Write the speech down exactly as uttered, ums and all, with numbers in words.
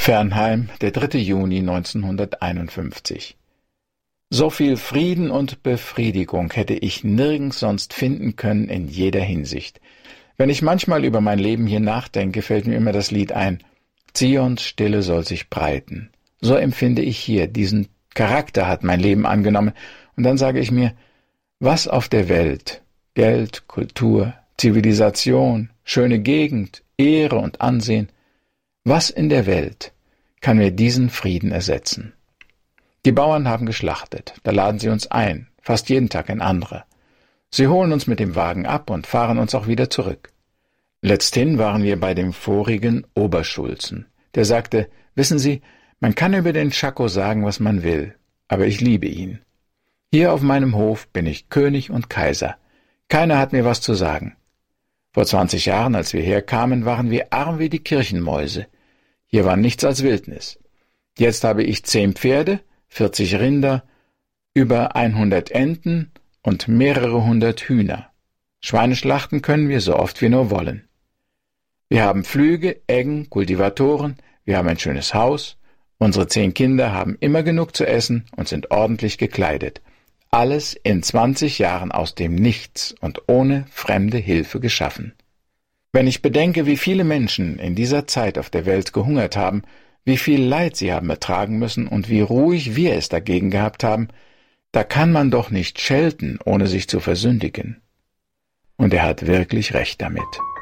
Fernheim, der dritte Juni neunzehnhunderteinundfünfzig. So viel Frieden und Befriedigung hätte ich nirgends sonst finden können in jeder Hinsicht. Wenn ich manchmal über mein Leben hier nachdenke, fällt mir immer das Lied ein: Zions Stille soll sich breiten. So empfinde ich hier, diesen Charakter hat mein Leben angenommen. Und dann sage ich mir, was auf der Welt, Geld, Kultur, Zivilisation, schöne Gegend, Ehre und Ansehen, was in der Welt kann mir diesen Frieden ersetzen? Die Bauern haben geschlachtet, da laden sie uns ein, fast jeden Tag ein anderer. Sie holen uns mit dem Wagen ab und fahren uns auch wieder zurück. Letzthin waren wir bei dem vorigen Oberschulzen. Der sagte, wissen Sie, man kann über den Czako sagen, was man will, aber ich liebe ihn. Hier auf meinem Hof bin ich König und Kaiser. Keiner hat mir was zu sagen. Vor zwanzig Jahren, als wir herkamen, waren wir arm wie die Kirchenmäuse. Hier war nichts als Wildnis. Jetzt habe ich zehn Pferde, vierzig Rinder, über hundert Enten und mehrere hundert Hühner. Schweine schlachten können wir so oft wir nur wollen. Wir haben Pflüge, Eggen, Kultivatoren, wir haben ein schönes Haus, unsere zehn Kinder haben immer genug zu essen und sind ordentlich gekleidet. Alles in zwanzig Jahren aus dem Nichts und ohne fremde Hilfe geschaffen. Wenn ich bedenke, wie viele Menschen in dieser Zeit auf der Welt gehungert haben, wie viel Leid sie haben ertragen müssen und wie ruhig wir es dagegen gehabt haben, da kann man doch nicht schelten, ohne sich zu versündigen. Und er hat wirklich recht damit.